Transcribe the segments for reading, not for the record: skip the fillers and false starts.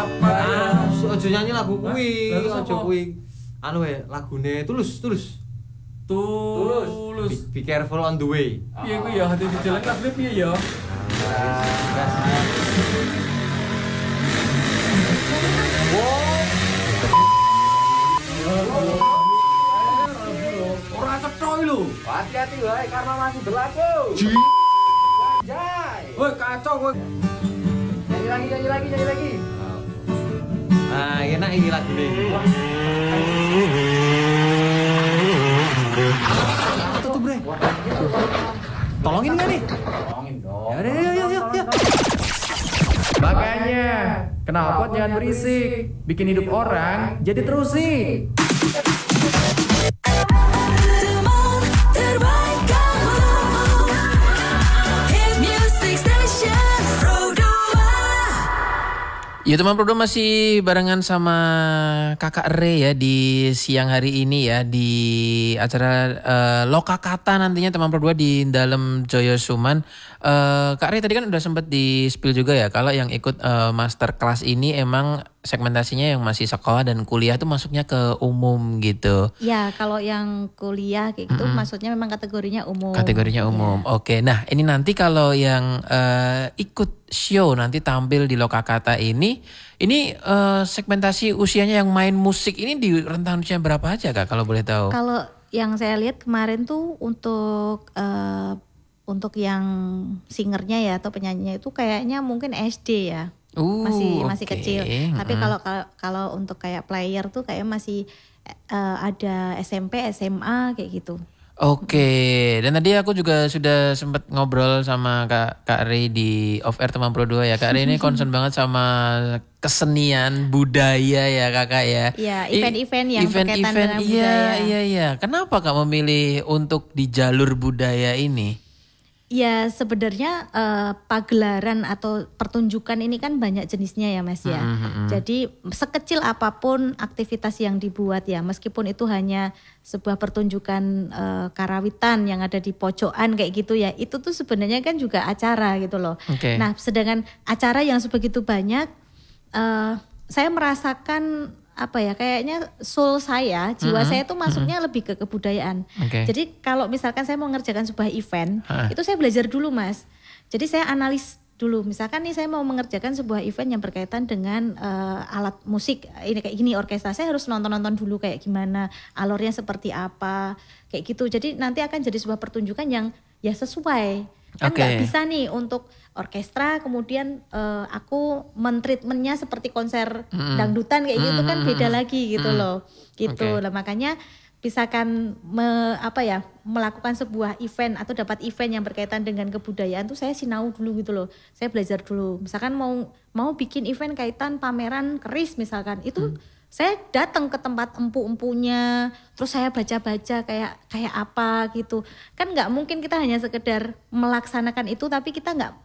apa ya? Ojo nyanyi lagu kuwi, ojo kuwi. Anu lagune Tulus. Be careful on the way. Piye kuwi ya hati di jalan kabeh piye ya? Ora cetha lho. Hati-hati wae karena masih berlaku. Anjay. Woi kacau kowe. Nyanyi lagi. Nah, enak ini lagune. Tuh, Bre. Tolongin enggak nih? Tolongin dong. Ya. Makanya, knalpot jangan berisik. Bikin hidup orang jadi terusik. Ya teman Pro 2 masih barengan sama Kakak Re ya di siang hari ini ya di acara Lokakata nantinya teman Pro 2 di dalam Joyo Suman. Kak Re tadi kan udah sempat di spill juga ya kalau yang ikut master class ini emang segmentasinya yang masih sekolah dan kuliah tuh masuknya ke umum gitu. Ya kalau yang kuliah kayak gitu maksudnya memang kategorinya umum. Kategorinya umum. Oke. Nah, ini nanti kalau yang ikut show nanti tampil di Lokakata ini segmentasi usianya yang main musik ini di rentang usia berapa aja Kak kalau boleh tahu? Kalau yang saya lihat kemarin tuh untuk yang singernya ya atau penyanyinya itu kayaknya mungkin SD ya. Masih kecil. Tapi kalau untuk kayak player tuh kayak masih ada SMP, SMA kayak gitu. Oke, dan tadi aku juga sudah sempat ngobrol sama Kak Ray di Off Air Teman Pro 2 ya. Kak Ray ini concern banget sama kesenian budaya ya Kakak ya. Iya, event-event yang berkaitan dengan budaya. Iya. Kenapa Kak memilih untuk di jalur budaya ini? Ya sebenarnya pagelaran atau pertunjukan ini kan banyak jenisnya ya Mas ya. Jadi sekecil apapun aktivitas yang dibuat ya, meskipun itu hanya sebuah pertunjukan karawitan yang ada di pojokan kayak gitu ya, itu tuh sebenarnya kan juga acara gitu loh. Okay. Nah sedangkan acara yang sebegitu banyak, saya merasakan kayaknya soul saya, jiwa saya tuh masuknya lebih ke kebudayaan. Okay. Jadi kalau misalkan saya mau mengerjakan sebuah event, itu saya belajar dulu Mas. Jadi saya analis dulu. Misalkan nih saya mau mengerjakan sebuah event yang berkaitan dengan alat musik, ini kayak gini orkestra, saya harus nonton dulu kayak gimana, alurnya seperti apa, kayak gitu. Jadi nanti akan jadi sebuah pertunjukan yang ya sesuai. Kan nggak bisa nih untuk orkestra kemudian aku mentreatmentnya seperti konser dangdutan kayak gitu kan beda lagi gitu loh gitu lah. Makanya misalkan melakukan sebuah event atau dapat event yang berkaitan dengan kebudayaan tuh saya sinau dulu gitu loh, saya belajar dulu. Misalkan mau bikin event kaitan pameran keris misalkan, itu saya datang ke tempat empu-empunya, terus saya baca-baca kayak apa gitu. Kan nggak mungkin kita hanya sekedar melaksanakan itu, tapi kita nggak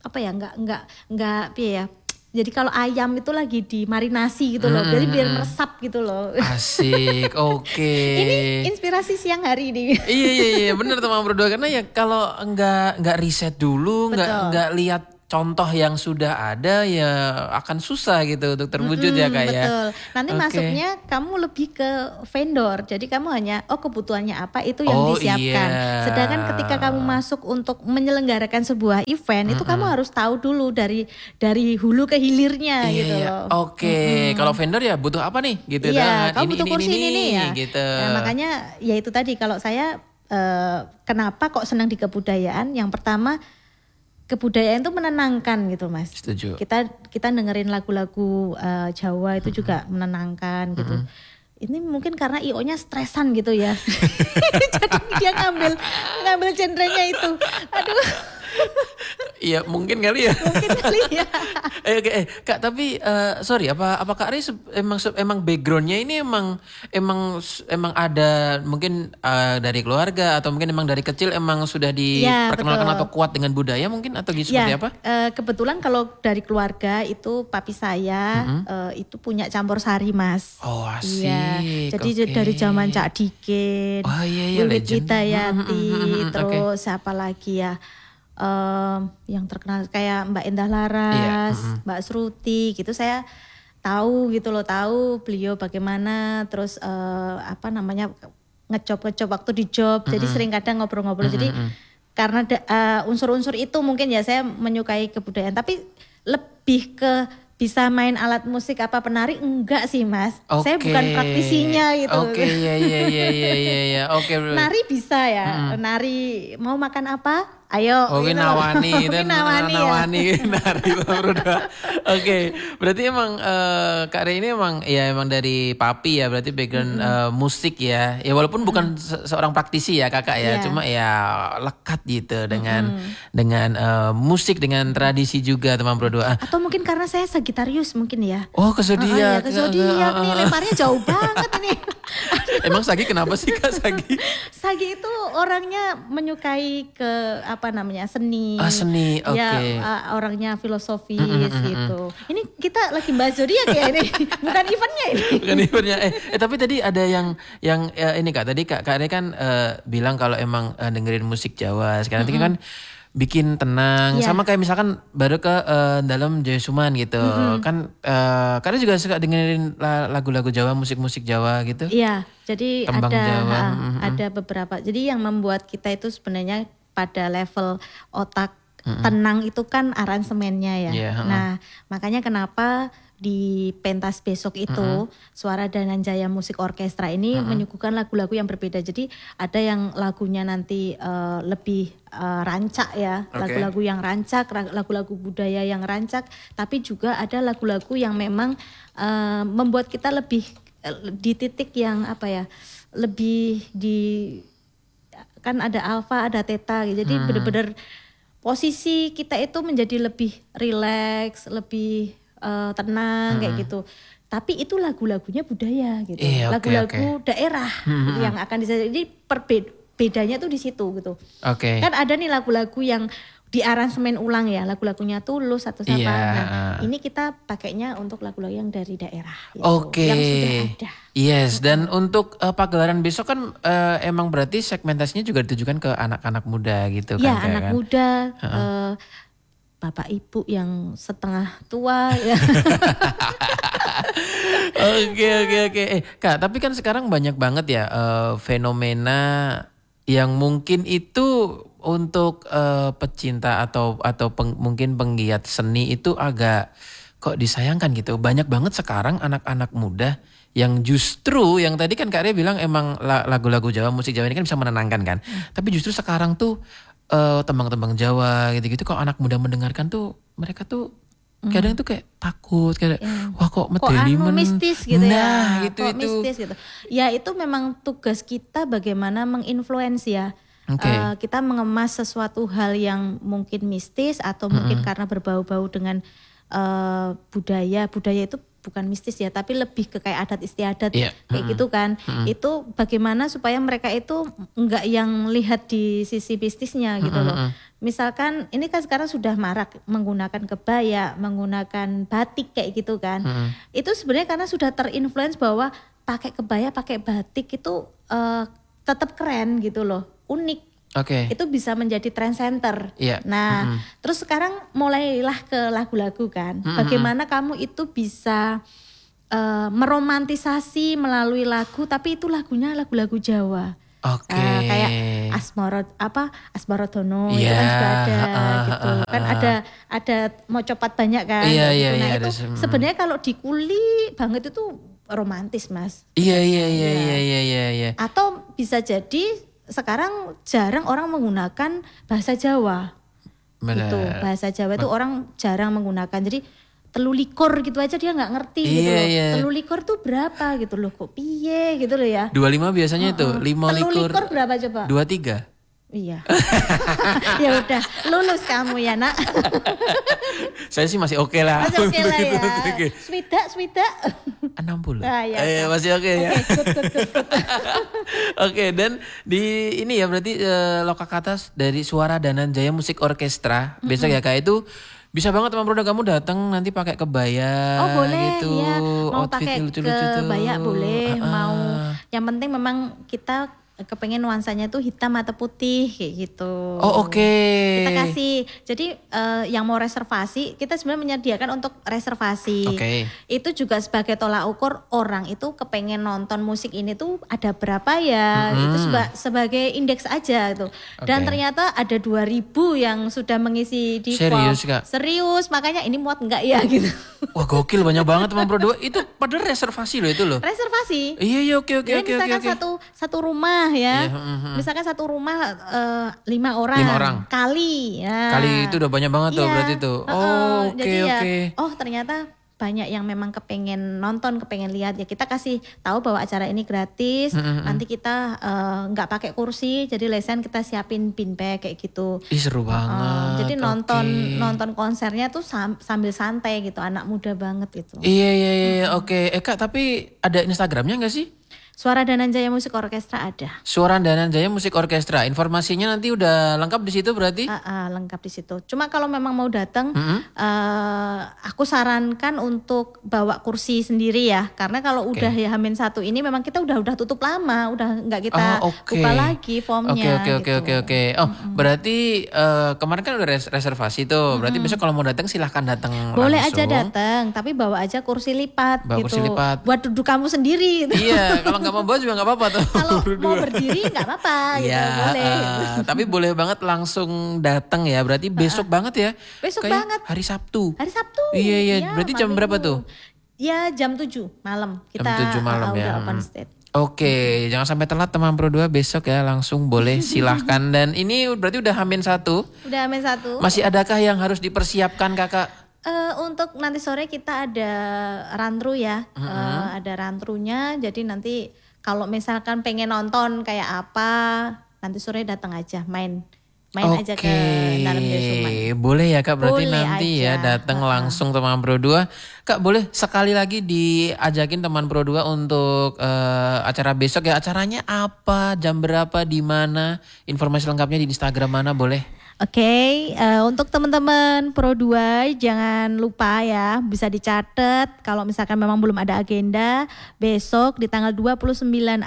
Jadi kalau ayam itu lagi dimarinasi gitu loh, jadi biar meresap gitu loh. Asik, oke. Ini inspirasi siang hari ini. Iya, benar teman berdua, karena ya kalau nggak riset dulu, nggak lihat contoh yang sudah ada ya akan susah gitu untuk terwujud ya Kak ya. Betul. Nanti masuknya kamu lebih ke vendor. Jadi kamu hanya kebutuhannya apa itu yang disiapkan. Iya. Sedangkan ketika kamu masuk untuk menyelenggarakan sebuah event itu kamu harus tahu dulu dari hulu ke hilirnya gitu loh. Oke. Kalau vendor ya butuh apa nih gitu iya, kan. Kamu butuh kursi ini ya. Gitu. Nah, makanya ya itu tadi kalau saya kenapa kok senang di kebudayaan? Yang pertama kebudayaan itu menenangkan gitu Mas. Setuju. Kita dengerin lagu-lagu Jawa itu juga menenangkan gitu. Ini mungkin karena IO-nya stresan gitu ya. Jadi dia ngambil genrenya itu. Aduh. Iya mungkin kali ya. Oke. Kak tapi sorry apa Kak Ari emang backgroundnya ini emang ada mungkin dari keluarga atau mungkin emang dari kecil emang sudah diperkenalkan atau kuat dengan budaya mungkin atau gitu seperti apa? Kebetulan kalau dari keluarga itu papi saya itu punya campur sari Mas. Oh asik. Iya. Jadi dari zaman Cak Dikin, Wiwit Widayati, terus siapa lagi ya? Yang terkenal kayak Mbak Endah Laras, Mbak Sruti gitu. Saya tahu gitu loh, tahu beliau bagaimana, terus ngejob waktu di job, jadi sering kadang ngobrol-ngobrol. Jadi karena unsur-unsur itu mungkin ya saya menyukai kebudayaan, tapi lebih ke bisa main alat musik apa penari enggak sih Mas. Saya bukan praktisinya gitu. Iya. Oke. Nari bisa ya. Nari mau makan apa? Ayo. Mungkin gitu. nawani dan nawani nari berdua. Oke, berarti emang Kak Re ini emang dari papi ya, berarti background musik ya. Ya walaupun bukan seorang praktisi ya Kakak ya, cuma ya lekat gitu dengan musik, dengan tradisi juga teman berdua. Atau mungkin karena saya Sagittarius mungkin ya. Oh, ke zodiak. Ke zodiak nih, lemparnya jauh banget ini. Emang Sagi kenapa sih Kak Sagi? Sagi itu orangnya menyukai seni. Seni, oke. Ya, orangnya filosofis gitu. Ini kita lagi bahas zodiak ya ini, bukan eventnya ini. Bukan eventnya. Tapi tadi ada yang ini Kak, tadi Kak Re kan bilang kalau emang dengerin musik Jawa. Sekarang nanti kan bikin tenang, sama kayak misalkan baru ke dalam Joyo Suman gitu, kan karena juga suka dengerin lagu-lagu Jawa, musik-musik Jawa gitu. Iya, jadi Tembang Jawa. Ada beberapa. Jadi yang membuat kita itu sebenarnya pada level otak tenang itu kan aransemennya ya. Nah, makanya kenapa di pentas besok itu Suara Dananjaya Musik Orkestra ini menyuguhkan lagu-lagu yang berbeda. Jadi ada yang lagunya nanti lebih rancak ya, lagu-lagu yang rancak, lagu-lagu budaya yang rancak, tapi juga ada lagu-lagu yang memang membuat kita lebih di titik yang lebih di, kan ada alfa, ada theta, jadi benar-benar posisi kita itu menjadi lebih rileks, lebih tenang kayak gitu. Tapi itu lagu-lagunya budaya gitu. Lagu-lagu daerah yang akan jadi bedanya tuh di situ gitu. Kan ada nih lagu-lagu yang di aransemen ulang ya, lagu-lagunya Tulus atau siapa. Nah, ini kita pakainya untuk lagu-lagu yang dari daerah gitu, yang sudah ada. Yes, dan untuk pagelaran besok kan emang berarti segmentasinya juga ditujukan ke anak-anak muda gitu kan. Ya, anak muda, bapak ibu yang setengah tua ya. Oke. Kak, tapi kan sekarang banyak banget ya fenomena yang mungkin itu untuk pecinta atau mungkin penggiat seni itu agak kok disayangkan gitu. Banyak banget sekarang anak-anak muda yang justru yang tadi kan Kak Re bilang emang lagu-lagu Jawa, musik Jawa ini kan bisa menenangkan kan. Tapi justru sekarang tuh tembang-tembang Jawa gitu-gitu kalau anak muda mendengarkan tuh mereka tuh kadang tuh kayak takut kayak wah kok medelimen mistis gitu gitu itu mistis gitu. Ya itu memang tugas kita bagaimana menginfluence ya. Kita mengemas sesuatu hal yang mungkin mistis atau mungkin karena berbau-bau dengan budaya itu bukan mistis ya, tapi lebih ke kayak adat istiadat kayak gitu kan. Itu bagaimana supaya mereka itu enggak yang lihat di sisi mistisnya gitu loh. Misalkan ini kan sekarang sudah marak menggunakan kebaya, menggunakan batik kayak gitu kan. Itu sebenarnya karena sudah terinfluence bahwa pakai kebaya, pakai batik itu tetap keren gitu loh, unik. Itu bisa menjadi trend center. Nah, terus sekarang mulailah ke lagu-lagu kan. Bagaimana kamu itu bisa meromantisasi melalui lagu, tapi itu lagunya lagu-lagu Jawa. Kayak Asmarodono itu kan juga ada gitu. Kan ada mau copat banyak kan. Nah, itu sebenarnya kalau dikuli banget itu romantis, Mas. Iya. Atau bisa jadi sekarang jarang orang menggunakan bahasa Jawa. Gitu. Bahasa Jawa itu orang jarang menggunakan. Jadi telulikur gitu aja dia nggak ngerti gitu loh. Telulikur tuh berapa gitu loh, kok piye gitu loh ya. 25 biasanya itu, 5 likur. Telulikur berapa coba? 23. Iya. Ya udah, lulus kamu ya, Nak. Saya sih masih oke lah. Masih oke lah ya. Swida. 60. Ya. Masih oke ya. Good. Oke, dan di ini ya berarti Lokakatas dari Suara Dananjaya Musik Orkestra besok ya Kak, itu bisa banget teman produk kamu datang nanti pakai kebaya boleh, gitu. Ya. Mau outfit pakai lucu-lucu kebaya boleh, mau yang penting memang kita kepengen nuansanya tuh hitam atau putih kayak gitu. Oh, oke. Kita kasih. Jadi yang mau reservasi, kita sebenarnya menyediakan untuk reservasi. Oke. Itu juga sebagai tolak ukur orang itu kepengen nonton musik ini tuh ada berapa ya. Itu sebagai indeks aja gitu. Dan ternyata ada 2.000 yang sudah mengisi di Serius, form. Kak? Serius, makanya ini muat enggak ya gitu. Wah, gokil, banyak banget teman Pro 2. Itu padahal reservasi loh itu loh. Reservasi. Iya, oke. Jadi misalkan satu rumah ya, misalkan satu rumah 5 orang, kali ya. Kali itu udah banyak banget tuh Iya, berarti tuh. Oh, jadi ya, oke. oh ternyata banyak yang memang kepengen nonton, kepengen lihat ya, kita kasih tahu bahwa acara ini gratis. Nanti kita nggak pakai kursi, jadi lesen kita siapin beanbag kayak gitu. Ih, seru banget. Jadi nonton konsernya tuh sambil santai gitu, anak muda banget gitu. Iya, oke. Kak, tapi ada Instagramnya nggak sih? Suara Dananjaya Musik Orkestra ada. Suara Dananjaya Musik Orkestra. Informasinya nanti udah lengkap di situ berarti? Lengkap di situ. Cuma kalau memang mau datang, aku sarankan untuk bawa kursi sendiri ya. Karena kalau udah ya H-1 ini memang kita udah tutup lama, udah nggak kita buka lagi formnya. Oke. Oh, berarti kemarin kan udah reservasi tuh. Berarti besok kalau mau datang silahkan datang langsung. Boleh aja datang, tapi bawa aja kursi lipat Bawa gitu. kursi lipat. Buat duduk kamu sendiri. Gitu. Iya, kalau nggak mau bawa juga nggak apa-apa tuh. Kalau mau berdiri nggak apa-apa gitu, Iya, boleh. tapi boleh banget langsung datang ya. Berarti besok banget ya. Besok Kayak banget. hari Sabtu. Hari Sabtu. Iya. Berarti jam berapa tuh? Ya jam 7 malam. Kita jam 7 malam ya. udah open stage. Oke, jangan sampai telat teman Pro 2 besok ya, langsung boleh silahkan. Dan ini berarti udah H-1. Udah H-1. Masih adakah yang harus dipersiapkan Kakak? Untuk nanti sore kita ada run-through ya. Ada run-through-nya, jadi nanti kalau misalkan pengen nonton kayak apa, nanti sore datang aja main aja ke dalam Josuman. Boleh ya Kak, berarti Boleh nanti aja. ya datang langsung teman Pro 2. Kak, boleh sekali lagi diajakin teman Pro 2 untuk acara besok ya. Acaranya apa, jam berapa, di mana? Informasi lengkapnya di Instagram mana boleh? Oke, untuk teman-teman Pro 2 jangan lupa ya, bisa dicatat kalau misalkan memang belum ada agenda, besok di tanggal 29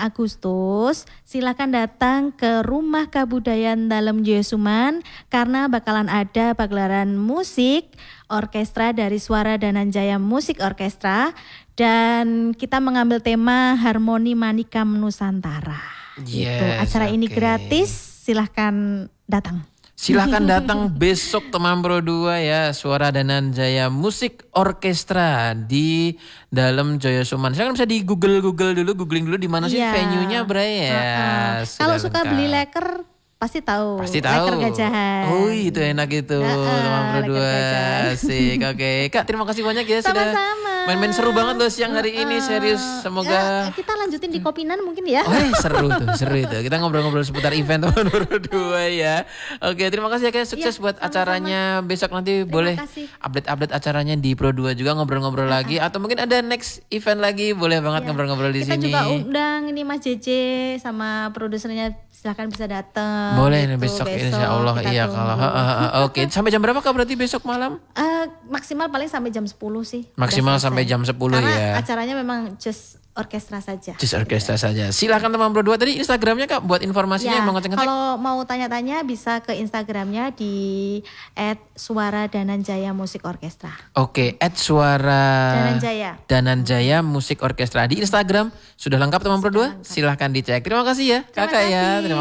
Agustus silakan datang ke Rumah Kabudayaan Dalam Josuman karena bakalan ada pagelaran musik orkestra dari Suara Dananjaya Musik Orkestra dan kita mengambil tema Harmoni Manikam Nusantara. Gitu. Acara ini gratis, silahkan datang. Silahkan datang besok teman Pro 2 ya, Suara Dananjaya Musik Orkestra di dalam Joyosuman. Silahkan bisa di googling dulu di mana sih venue-nya Bray ya. Kalau suka beli leker pasti tahu. Leker Gajahan. Oh, itu enak itu teman Pro 2. Asik. Oke, Kak, terima kasih banyak ya sudah main-main seru banget loh siang hari ini, serius. Semoga kita lanjutin di Kopinan mungkin ya. Oh, seru itu. Kita ngobrol-ngobrol seputar event teman Pro 2 ya. Oke, terima kasih ya Kak, sukses buat acaranya besok nanti. Boleh update acaranya di Pro 2 juga, ngobrol-ngobrol lagi atau mungkin ada next event lagi, boleh banget ngobrol-ngobrol di sini. Kita juga undang ini Mas JJ sama produsernya, silahkan bisa datang. Boleh gitu, besok insya Allah iya kalau oke. Sampai jam berapa Kak berarti besok malam? Maksimal paling sampai jam 10 sih. Maksimal sampai jam 10 karena ya. acaranya memang just orkestra saja. Just orkestra saja. Silahkan teman Pro 2 tadi Instagramnya Kak buat informasinya mau ngecek. Kalau mau tanya-tanya bisa ke Instagramnya di @suara-dananjaya musik orkestra. Oke, @suara Dananjaya Musik Orkestra di Instagram. Sudah lengkap teman Pro 2? Silahkan dicek. Terima kasih ya Kakak ya. Terima